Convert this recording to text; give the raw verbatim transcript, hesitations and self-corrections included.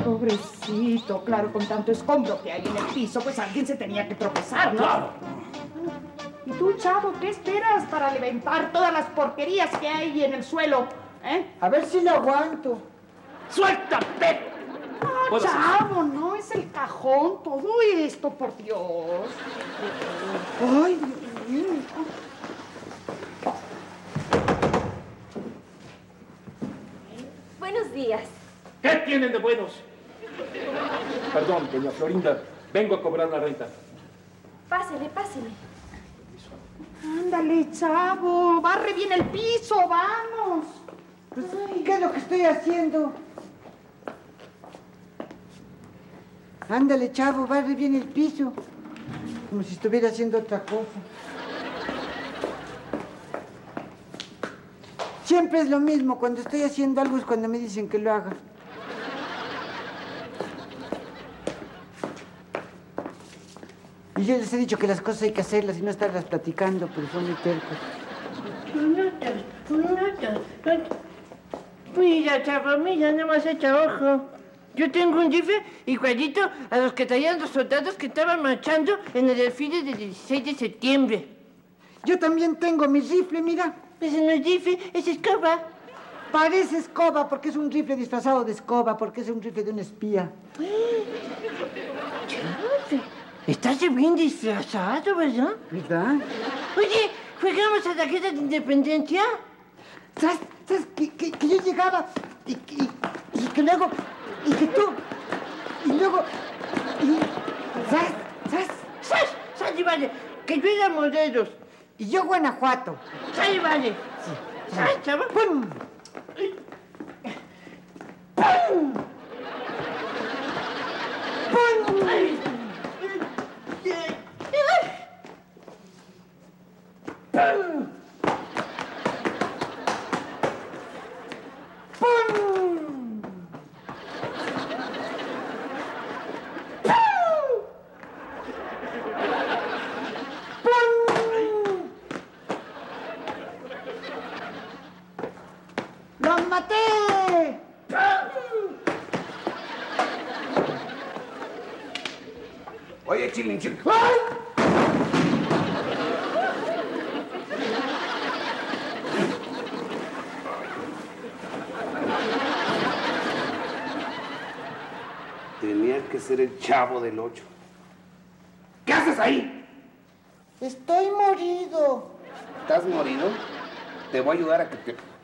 Pobrecito, claro, con tanto escombro que hay en el piso, pues alguien se tenía que tropezar, ¿no? Claro. ¿Y tú, chavo, qué esperas para levantar todas las porquerías que hay en el suelo? ¿Eh? A ver si lo aguanto. ¡Suéltate! No, chavo, no es el cajón, todo esto, por Dios. Ay, Dios mío. Buenos días. ¿Qué tienen de buenos? Perdón, doña Florinda, vengo a cobrar la renta. Pásele, pásele. Ándale, chavo, barre bien el piso, vamos. Pues, ¿qué es lo que estoy haciendo? Ándale, chavo, barre bien el piso. Como si estuviera haciendo otra cosa. Siempre es lo mismo. Cuando estoy haciendo algo es cuando me dicen que lo haga. Y yo les he dicho que las cosas hay que hacerlas y no estarlas platicando, pero son muy tercos. Mira, chavo, mira, nada más echa ojo. Yo tengo un rifle igualito a los que traían los soldados que estaban marchando en el desfile del dieciséis de septiembre. Yo también tengo mi rifle, mira. Ese no es rifle, es escoba. Parece escoba porque es un rifle disfrazado de escoba, porque es un rifle de un espía. Chavo, estás bien disfrazado, ¿verdad? ¿Verdad? Oye, ¿jugamos a la guerra de independencia? ¿Sabes? ¿Sabes? Que, que, que yo llegaba y, y, y que luego... Y que tú... Y luego... Y... ¿Sabes? ¿Sabes? ¡Sas! ¡Sas y vale! Que yo era Morelos. Y yo Guanajuato. ¡Sas y vale! Sí. ¡Sas, chavo! ¡Pum! ¡Pum! ¡Pum! Ay. ¡Pum! ¡Los maté! Oye, chilín, chilín. ¡Ay! Tenía que ser el Chavo del Ocho. ¿Qué haces ahí? Estoy morido. ¿Estás morido? Te voy a ayudar a que te...